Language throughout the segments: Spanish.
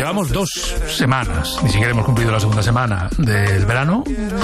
llevamos 2 semanas, ni siquiera hemos cumplido la segunda semana del verano,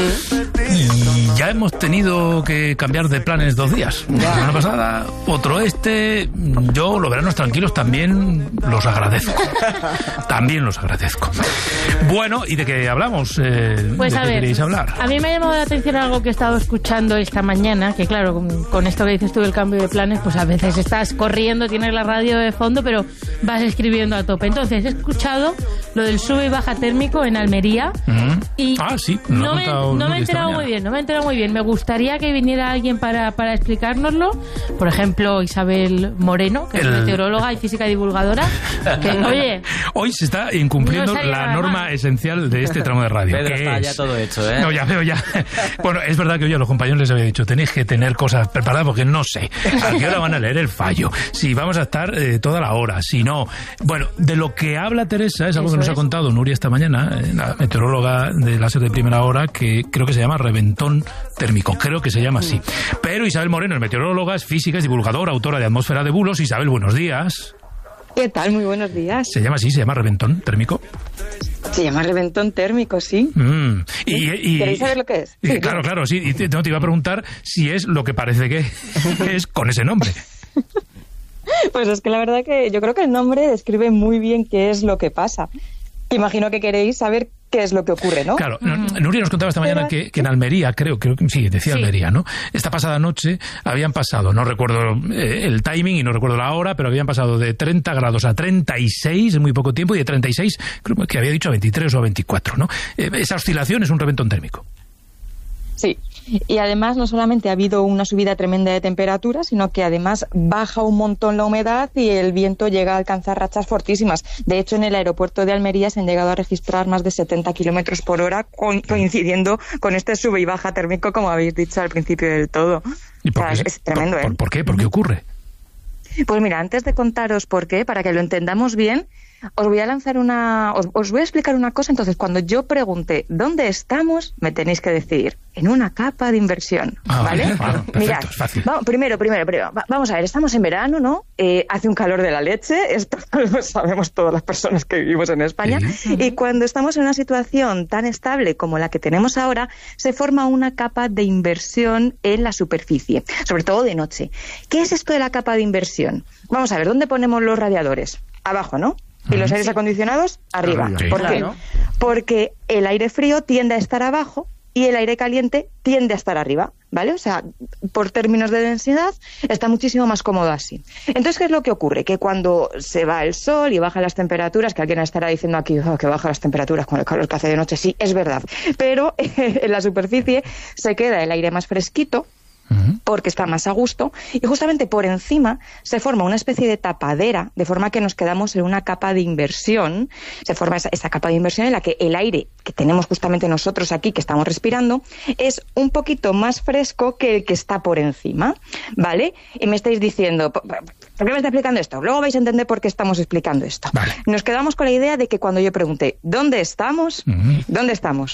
y ya hemos tenido que cambiar de planes 2 días. La semana pasada, otro yo los veranos tranquilos también los agradezco. También los agradezco. Bueno, ¿y de qué hablamos? Pues ¿de qué queréis hablar? A mí me ha llamado la atención algo que he estado escuchando esta mañana, que claro, con esto que dices tú del cambio de planes, pues a veces estás corriendo, tienes la radio de fondo, pero vas escribiendo a tope. Entonces he escuchado lo del sube y baja térmico en Almería. Y sí, no me he enterado muy bien. Me gustaría que viniera alguien para explicárnoslo. Por ejemplo, Isabel Moreno, que es meteoróloga y física divulgadora. Que, oye, hoy se está incumpliendo la norma esencial de este tramo de radio. Pedro, está ya todo hecho, ¿eh? No, ya veo. Bueno, es verdad que hoy a los compañeros les había dicho, tenéis que tener cosas preparadas porque no sé a qué hora van a leer el fallo, si vamos a estar toda la hora, si no. Bueno, de lo que habla Teresa es algo que nos ha contado Nuria esta mañana, la meteoróloga de láser de primera hora, que creo que se llama reventón térmico, creo que se llama así. Pero Isabel Moreno es meteoróloga, es física, es divulgadora, autora de Atmósfera de Bulos. Isabel, buenos días. ¿Qué tal? Muy buenos días. ¿Se llama así? ¿Se llama reventón térmico? Se llama reventón térmico, sí. ¿Queréis saber lo que es? Sí, claro, sí. Y te iba a preguntar si es lo que parece que es con ese nombre. Pues es que la verdad que yo creo que el nombre describe muy bien qué es lo que pasa. Imagino que queréis saber qué es lo que ocurre, ¿no? Claro, Nuria nos contaba esta mañana que en Almería, creo que sí, decía Almería, ¿no? Esta pasada noche habían pasado, no recuerdo el timing y no recuerdo la hora, pero habían pasado de 30 grados a 36 en muy poco tiempo, y de 36, creo que había dicho a 23 o a 24, ¿no? Esa oscilación es un reventón térmico. Sí, y además no solamente ha habido una subida tremenda de temperatura, sino que además baja un montón la humedad y el viento llega a alcanzar rachas fortísimas. De hecho, en el aeropuerto de Almería se han llegado a registrar más de 70 kilómetros por hora, coincidiendo con este sube y baja térmico, como habéis dicho al principio del todo. ¿Y por qué? Es tremendo, ¿eh? ¿Por qué? ¿Por qué ocurre? Pues mira, antes de contaros por qué, para que lo entendamos bien, os voy a lanzar os voy a explicar una cosa. Entonces, cuando yo pregunte ¿dónde estamos?, me tenéis que decir en una capa de inversión, ¿vale? Bueno, perfecto, mirad, es fácil. Primero, vamos a ver, estamos en verano, ¿no? Hace un calor de la leche, esto lo sabemos todas las personas que vivimos en España, y cuando estamos en una situación tan estable como la que tenemos ahora, se forma una capa de inversión en la superficie, sobre todo de noche. ¿Qué es esto de la capa de inversión? Vamos a ver, ¿dónde ponemos los radiadores? Abajo, ¿no? Y los aires acondicionados arriba. Sí. ¿Por qué? Porque el aire frío tiende a estar abajo y el aire caliente tiende a estar arriba, ¿vale? O sea, por términos de densidad está muchísimo más cómodo así. Entonces, ¿qué es lo que ocurre? Que cuando se va el sol y bajan las temperaturas, que alguien estará diciendo aquí que bajan las temperaturas con el calor que hace de noche, sí, es verdad, pero en la superficie se queda el aire más fresquito, porque está más a gusto, y justamente por encima se forma una especie de tapadera, de forma que nos quedamos en una capa de inversión. Se forma esa capa de inversión en la que el aire que tenemos justamente nosotros aquí, que estamos respirando, es un poquito más fresco que el que está por encima, ¿vale? Y me estáis diciendo, ¿por qué me está explicando esto? Luego vais a entender por qué estamos explicando esto. Vale. Nos quedamos con la idea de que cuando yo pregunté ¿dónde estamos? ¿Dónde estamos?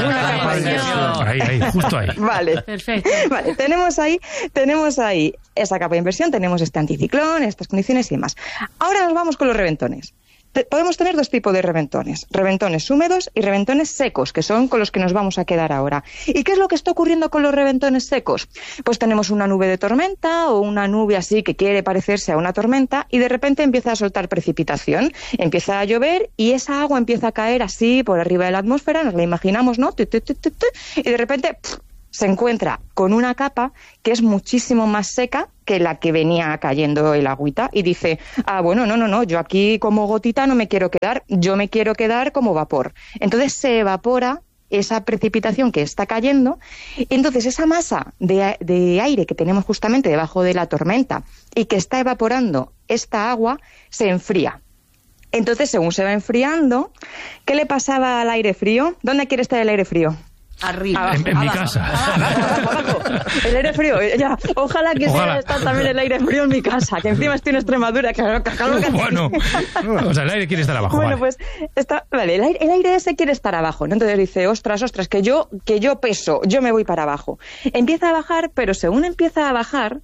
Ahí, justo ahí. Vale. Perfecto. Vale, tenemos ahí esa capa de inversión, tenemos este anticiclón, estas condiciones y demás. Ahora nos vamos con los reventones. Podemos tener 2 tipos de reventones húmedos y reventones secos, que son con los que nos vamos a quedar ahora. ¿Y qué es lo que está ocurriendo con los reventones secos? Pues tenemos una nube de tormenta o una nube así que quiere parecerse a una tormenta y de repente empieza a soltar precipitación, empieza a llover y esa agua empieza a caer así por arriba de la atmósfera, nos la imaginamos, ¿no? Y de repente se encuentra con una capa que es muchísimo más seca que la que venía cayendo el agüita y dice, bueno, no, yo aquí como gotita no me quiero quedar, yo me quiero quedar como vapor. Entonces se evapora esa precipitación que está cayendo, y entonces esa masa de aire que tenemos justamente debajo de la tormenta y que está evaporando esta agua se enfría. Entonces, según se va enfriando, ¿qué le pasaba al aire frío? ¿Dónde quiere estar el aire frío? Arriba. En mi casa. Abajo. El aire frío, ya. Ojalá quisiera estar también el aire frío en mi casa, que encima estoy en Extremadura. Bueno, o sea, el aire quiere estar abajo. Bueno, vale. Pues vale, el aire ese quiere estar abajo, ¿no? Entonces dice, ostras, que yo peso, yo me voy para abajo. Empieza a bajar, pero según empieza a bajar,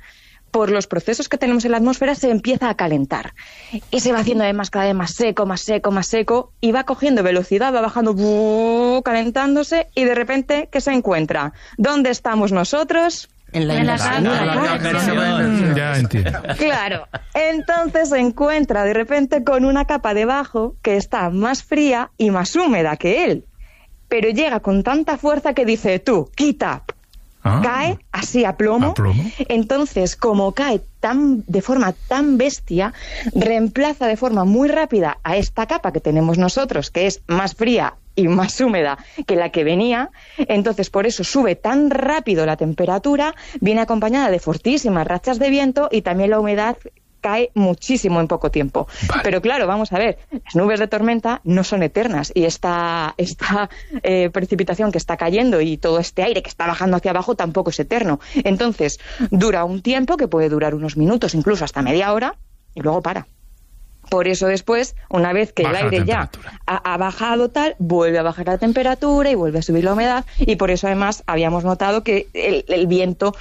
por los procesos que tenemos en la atmósfera, se empieza a calentar. Y se va haciendo además cada vez más seco, más seco, más seco, y va cogiendo velocidad, va bajando, calentándose, y de repente, ¿qué se encuentra? ¿Dónde estamos nosotros? En la capa. Ya entiendo. Claro. Entonces se encuentra de repente con una capa debajo que está más fría y más húmeda que él. Pero llega con tanta fuerza que dice, tú, quita. Cae así a plomo. Entonces, como cae de forma tan bestia, reemplaza de forma muy rápida a esta capa que tenemos nosotros, que es más fría y más húmeda que la que venía. Entonces, por eso sube tan rápido la temperatura, viene acompañada de fortísimas rachas de viento, y también la humedad cae muchísimo en poco tiempo. Vale. Pero claro, vamos a ver, las nubes de tormenta no son eternas, y esta precipitación que está cayendo y todo este aire que está bajando hacia abajo tampoco es eterno. Entonces, dura un tiempo que puede durar unos minutos, incluso hasta media hora, y luego para. Por eso después, una vez que el aire ya ha bajado tal, vuelve a bajar la temperatura y vuelve a subir la humedad, y por eso además habíamos notado que el viento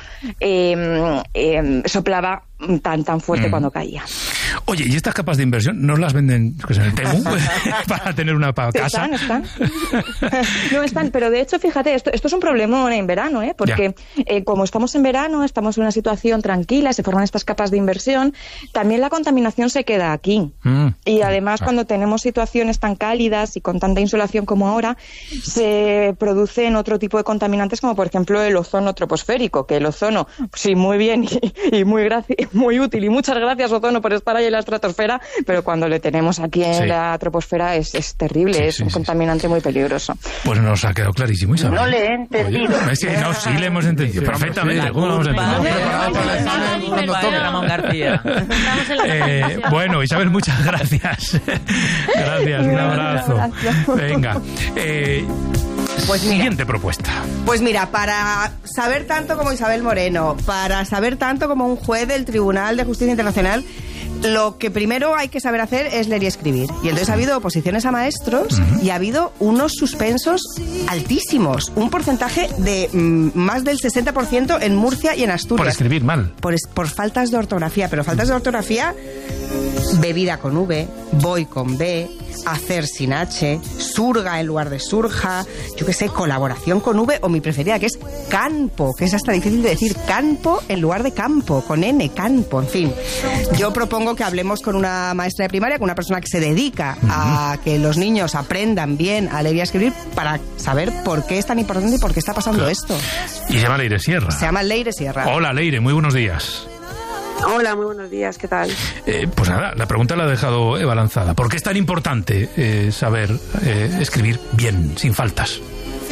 soplaba tan fuerte cuando caía. Oye, ¿y estas capas de inversión no las venden en el Temu para tener una casa? Están. No están, pero de hecho, fíjate, esto es un problemón en verano, porque como estamos en verano, estamos en una situación tranquila, se forman estas capas de inversión, también la contaminación se queda aquí. Y además, cuando tenemos situaciones tan cálidas y con tanta insolación como ahora, se producen otro tipo de contaminantes, como por ejemplo el ozono troposférico, que el ozono, sí, muy bien y muy útil, y muchas gracias, ozono, por estar ahí en la estratosfera, pero cuando le tenemos aquí en la troposfera es terrible, es un contaminante muy peligroso. Pues nos ha quedado clarísimo, Isabel. No le he entendido. Oye, no, sí le hemos entendido perfectamente. ¿Cómo lo hemos entendido? Ramón García. Bueno, Isabel, muchas gracias. Gracias, un abrazo. Venga. Pues siguiente propuesta. Pues mira, para saber tanto como Isabel Moreno, para saber tanto como un juez del Tribunal de Justicia Internacional, lo que primero hay que saber hacer es leer y escribir. Y entonces ha habido oposiciones a maestros y ha habido unos suspensos altísimos. Un porcentaje de más del 60% en Murcia y en Asturias. Por escribir mal. Por faltas de ortografía. Pero faltas de ortografía, bebida con V, voy con B, hacer sin H, surga en lugar de surja, yo qué sé, colaboración con V, o mi preferida, que es campo, que es hasta difícil de decir, campo en lugar de campo, con N, campo, en fin. Yo propongo que hablemos con una maestra de primaria, con una persona que se dedica a que los niños aprendan bien a leer y a escribir, para saber por qué es tan importante y por qué está pasando esto. Y se llama Leire Sierra. Se llama Leire Sierra. Hola, Leire, muy buenos días. Hola, muy buenos días, ¿qué tal? Pues nada, la pregunta la ha dejado Eva lanzada. ¿Por qué es tan importante saber escribir bien, sin faltas?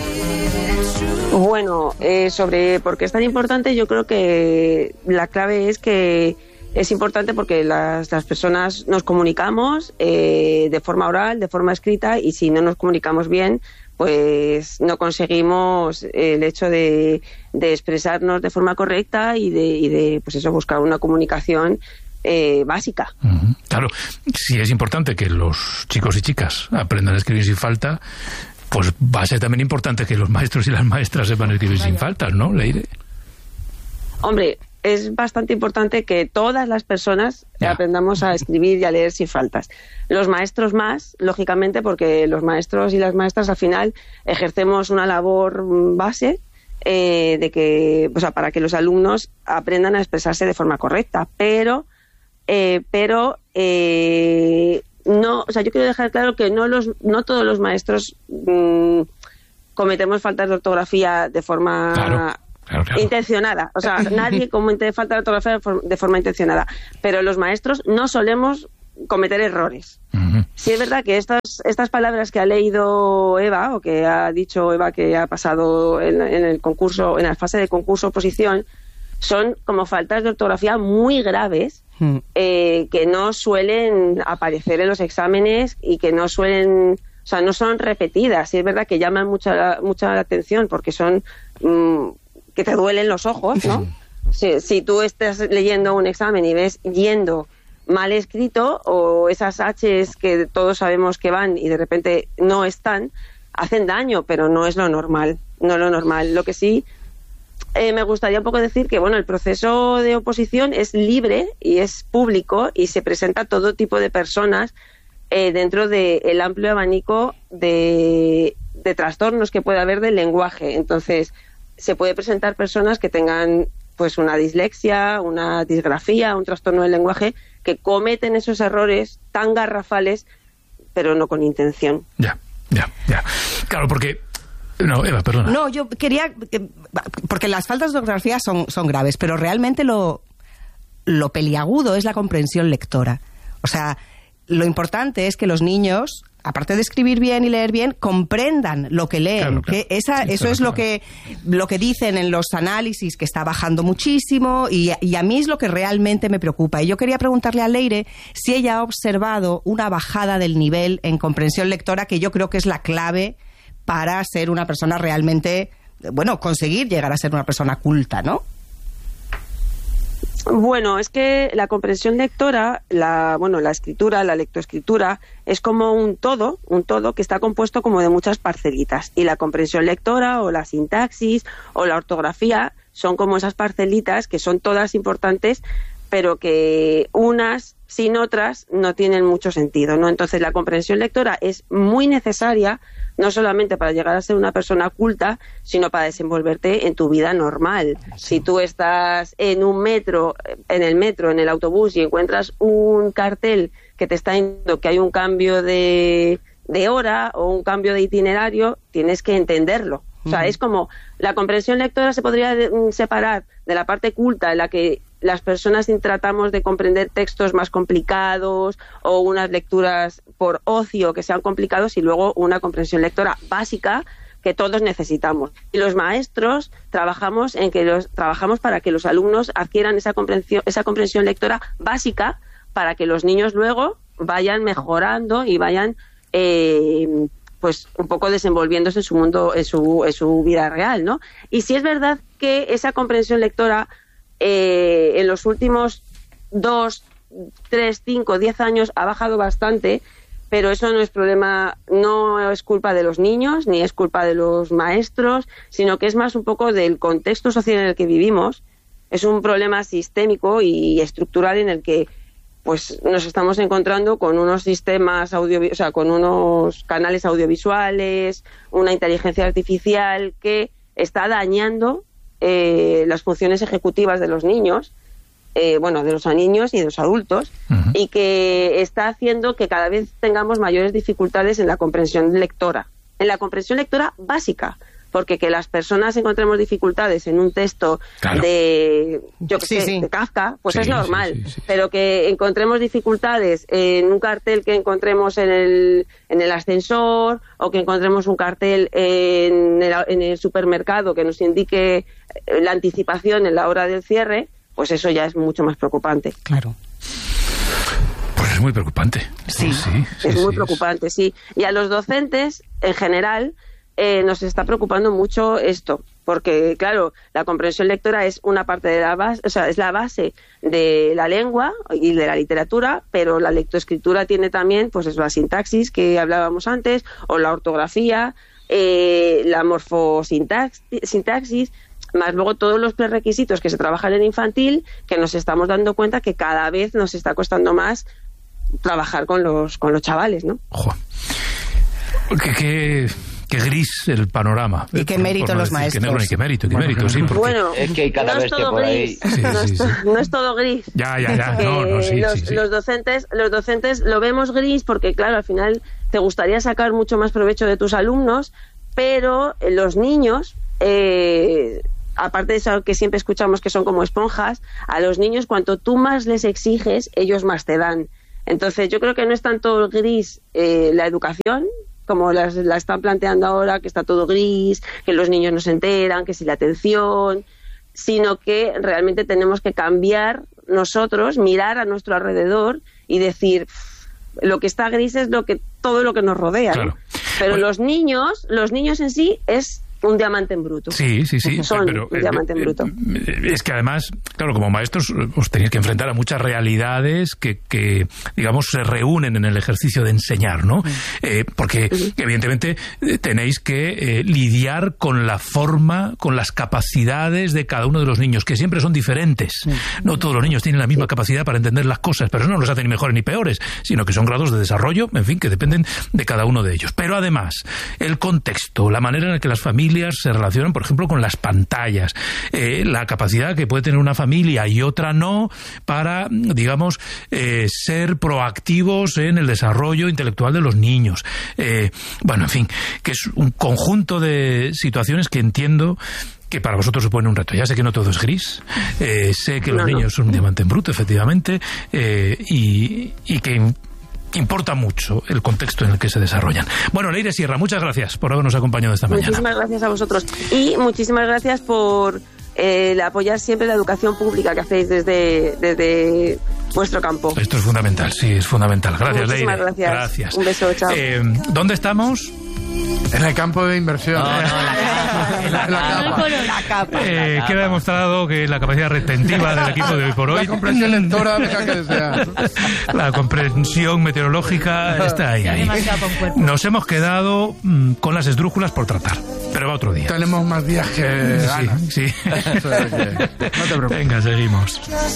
Bueno, sobre por qué es tan importante, yo creo que la clave es que es importante porque las personas nos comunicamos de forma oral, de forma escrita, y si no nos comunicamos bien, pues no conseguimos el hecho de expresarnos de forma correcta y de pues eso, buscar una comunicación básica. Claro, si es importante que los chicos y chicas aprendan a escribir sin falta, pues va a ser también importante que los maestros y las maestras sepan escribir sin faltas, ¿no, Leire? Hombre, es bastante importante que todas las personas aprendamos a escribir y a leer sin faltas. Los maestros más, lógicamente, porque los maestros y las maestras al final ejercemos una labor base de que, o sea, para que los alumnos aprendan a expresarse de forma correcta, pero no, o sea, yo quiero dejar claro que no todos los maestros cometemos faltas de ortografía de forma Claro. intencionada. O sea, nadie comete falta de ortografía de forma intencionada. Pero los maestros no solemos cometer errores. Sí es verdad que estas palabras que ha leído Eva, o que ha dicho Eva que ha pasado en el concurso, en la fase de concurso-oposición, son como faltas de ortografía muy graves, que no suelen aparecer en los exámenes y que no suelen, o sea, no son repetidas. Sí es verdad que llaman mucha la atención porque son que te duelen los ojos, ¿no? Si tú estás leyendo un examen y ves yendo mal escrito, o esas H's que todos sabemos que van y de repente no están, hacen daño, pero no es lo normal. No es lo normal. Lo que sí me gustaría un poco decir que, bueno, el proceso de oposición es libre y es público y se presenta a todo tipo de personas dentro del amplio abanico de trastornos que puede haber del lenguaje. Entonces, se puede presentar personas que tengan pues una dislexia, una disgrafía, un trastorno del lenguaje, que cometen esos errores tan garrafales, pero no con intención. Ya. Claro, porque... No, Eva, perdona. No, yo quería... Porque las faltas de ortografía son graves, pero realmente lo peliagudo es la comprensión lectora. O sea, lo importante es que los niños, aparte de escribir bien y leer bien, comprendan lo que leen. Claro. Que eso es lo que dicen en los análisis, que está bajando muchísimo, y a mí es lo que realmente me preocupa. Y yo quería preguntarle a Leire si ella ha observado una bajada del nivel en comprensión lectora, que yo creo que es la clave para ser una persona realmente, bueno, conseguir llegar a ser una persona culta, ¿no? Bueno, es que la comprensión lectora, la escritura, la lectoescritura, es como un todo que está compuesto como de muchas parcelitas. Y la comprensión lectora o la sintaxis o la ortografía son como esas parcelitas que son todas importantes, pero que unas sin otras no tienen mucho sentido, ¿no? Entonces la comprensión lectora es muy necesaria, no solamente para llegar a ser una persona culta, sino para desenvolverte en tu vida normal. Si tú estás en en el autobús, y encuentras un cartel que te está diciendo que hay un cambio de hora o un cambio de itinerario, tienes que entenderlo. O sea, es como la comprensión lectora se podría separar de la parte culta, en la que las personas tratamos de comprender textos más complicados o unas lecturas por ocio que sean complicados, y luego una comprensión lectora básica que todos necesitamos. Y los maestros trabajamos para que los alumnos adquieran esa comprensión lectora básica, para que los niños luego vayan mejorando y vayan pues un poco desenvolviéndose en su mundo, en su vida real, ¿no? Y sí es verdad que esa comprensión lectora en los últimos 2, 3, 5, 10 años ha bajado bastante, pero eso no es problema, no es culpa de los niños ni es culpa de los maestros, sino que es más un poco del contexto social en el que vivimos. Es un problema sistémico y estructural en el que pues nos estamos encontrando con unos sistemas con unos canales audiovisuales, una inteligencia artificial que está dañando las funciones ejecutivas de los niños, de los niños y de los adultos, y que está haciendo que cada vez tengamos mayores dificultades en la comprensión lectora básica, porque que las personas encontremos dificultades en un texto de Kafka, pues es normal, pero que encontremos dificultades en un cartel que encontremos en el ascensor, o que encontremos un cartel en el supermercado que nos indique la anticipación en la hora del cierre, pues eso ya es mucho más preocupante. Claro. Pues es muy preocupante. Sí, es muy preocupante, sí. Y a los docentes, en general, nos está preocupando mucho esto, porque claro, la comprensión lectora es una parte de la base, es la base de la lengua y de la literatura, pero la lectoescritura tiene también, pues la sintaxis que hablábamos antes, o la ortografía, la morfosintaxis, más luego todos los prerequisitos que se trabajan en infantil, que nos estamos dando cuenta que cada vez nos está costando más trabajar con los chavales, ¿no? Ojo. Qué gris el panorama. Y qué mérito los maestros. Qué mérito, sí. Porque... Bueno, es que hay cada vez que por ahí... No es todo gris. Ya. Los docentes lo vemos gris porque, claro, al final te gustaría sacar mucho más provecho de tus alumnos, pero los niños... aparte de eso que siempre escuchamos que son como esponjas, a los niños cuanto tú más les exiges, ellos más te dan. Entonces yo creo que no es tanto gris la educación, como la están planteando ahora, que está todo gris, que los niños no se enteran, que si la atención, sino que realmente tenemos que cambiar nosotros, mirar a nuestro alrededor y decir, lo que está gris es todo lo que nos rodea, claro. ¿No? Pero los niños en sí es un diamante en bruto. Sí. Son un diamante en bruto. Es que además, claro, como maestros os tenéis que enfrentar a muchas realidades que digamos, se reúnen en el ejercicio de enseñar, ¿no? Porque, evidentemente, tenéis que lidiar con la forma, con las capacidades de cada uno de los niños, que siempre son diferentes. No todos los niños tienen la misma capacidad para entender las cosas, pero eso no los hace ni mejores ni peores, sino que son grados de desarrollo, en fin, que dependen de cada uno de ellos. Pero además, el contexto, la manera en la que las familias se relacionan, por ejemplo, con las pantallas, la capacidad que puede tener una familia y otra no para, digamos, ser proactivos en el desarrollo intelectual de los niños. Bueno, en fin, que es un conjunto de situaciones que entiendo que para vosotros supone un reto. Ya sé que no todo es gris, sé que los niños son un diamante en bruto, efectivamente, y que importa mucho el contexto en el que se desarrollan. Bueno, Leire Sierra, muchas gracias por habernos acompañado esta mañana. Muchísimas gracias a vosotros y muchísimas gracias por apoyar siempre la educación pública que hacéis desde vuestro campo. Esto es fundamental, sí, es fundamental. Gracias, Leire. Muchísimas gracias. Un beso, chao. ¿Dónde estamos? En el campo de inversión. La capa. Queda demostrado que la capacidad retentiva del equipo de hoy por hoy, la comprensión lectora deja que desear. La comprensión meteorológica está ahí. Nos hemos quedado con las esdrújulas por tratar, pero va otro día. Tenemos más días que Ana. Sí. No te preocupes. Venga, seguimos.